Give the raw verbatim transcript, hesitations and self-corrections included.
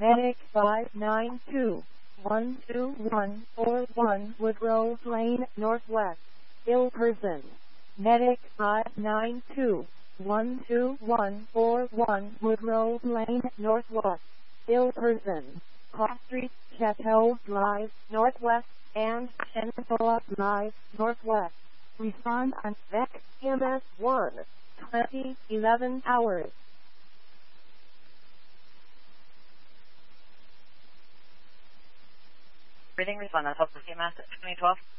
Medic five nine two, one two one four one Woodrose Lane, Northwest, ill person. Medic five nine two, one two one four one Woodrose Lane, Northwest, ill person. Cross Street, Chateau Drive, Northwest, and Shenandoah Drive, Northwest. Respond on V E C M S one, twenty eleven hours. Reading respond on top of C M S twenty twelve.